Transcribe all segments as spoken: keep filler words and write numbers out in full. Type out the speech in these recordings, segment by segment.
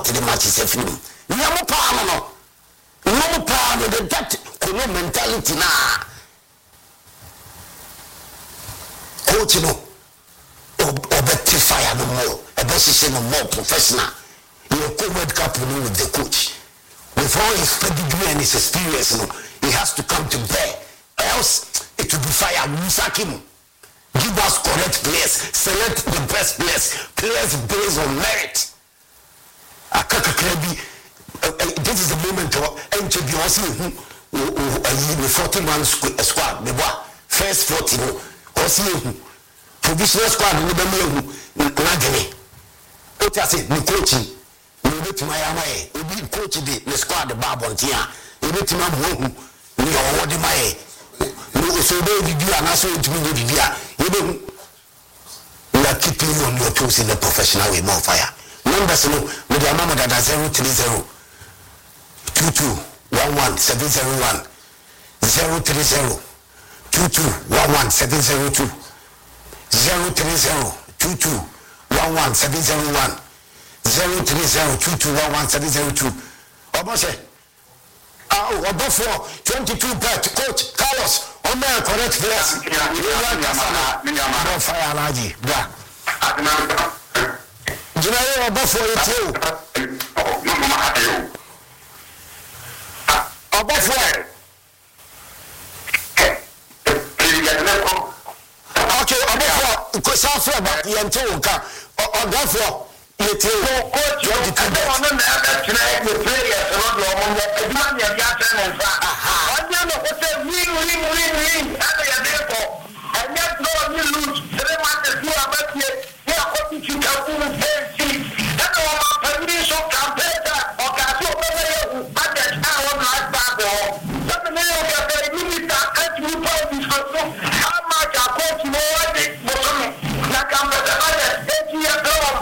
to the matches of him. Yamu Pamano, no power the that kono mentality na. Coach no, obeti fire no more, a best no more professional. You go World Cup with the coach. Before his pedigree and his experience, no, he has to come to bear. Else, it will be fire. We sack him. Give us correct players. Select the best players. Players based on merit. Akaka Krebi, this is the moment to enter the Aussie who forty man squad. First forty, Aussie provisional squad. Nagani. What I say, the coaching. You need to my way. You need coach the squad the Babon Tia. You need to know who you are. What am I? You so they do an answer to me. You don't. We are keeping you on your toes in the professional way. More fire. Numbers no. With your mama that zero three zero two two one one seven zero one zero three zero two two one one seven zero two zero three zero two two one one seven zero one. Zero three zero two two one one seven zero two. Obose. Oh, above four twenty two bet coach Carlos. On my correct place. No fire alaji. Bra. Jinayo above four it you. Above four. Okay, above four. Because after that, you enter ka. Above four. It is no coach. You want to know tonight the players are not long. The man you got and aha. I don't know what they win, win, win, win. And they are there for. And yet no one will lose. Three matches you are back here. We are hoping to come to the same team. That's all our permission competitor. Or can you over here? But that's how one last battle. But the name of the very limit that you put this for how much I coach more than like I'm the other eight years old.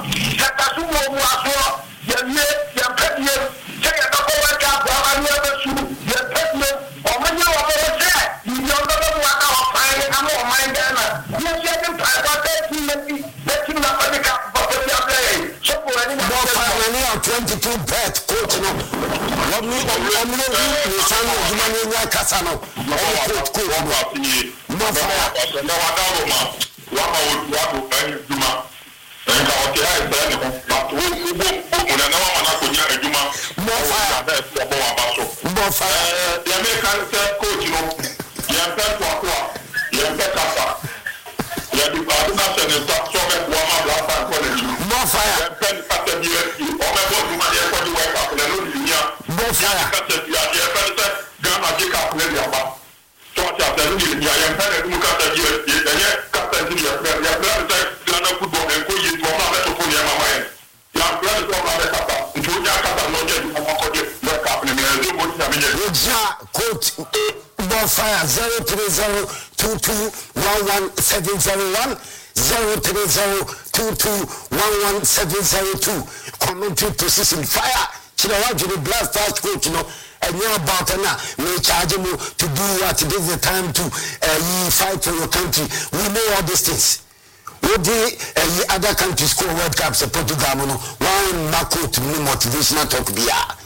twenty-two bet coach no what me what me we stand on the money na kasa no coach coach no fire no wadaro ma wa ma wo wa ko en juma en ka o ti ha ise ni ko ma wo wo wo na na wa na ko nya ejuma no fire be so bo wa ba so no fire ya me kan se coach no ya pe ko ko ya pe kasa ya di ba na se ni so so be wa ma bla fa ko le no fire ya pe kasa bi o me bo juma ye ko di wa ka le no di nya no fire kasa ya ya pe se ga ma di ka le ya ba to ta ta ni ya ya pe le mu kasa bi ya ya kasa ni ya ya ya se la na ku bo en ko yi to ma be to ko ya ma ma ya ya to ma be kasa ntu ya kasa no je di ma ko di le ka le me ya mo ti na me ye ja coach no fire zero three zero two two one one seven zero one zero three zero two two one one seven zero two. Commentary position fire. Chinawa Juni blast fast coach, you know, and you're about to now. We charge you to do what it is the time to uh, fight for your country. We know all these things. What the uh, other countries score World Cups, Portugal, one Marco to me motivational talk be.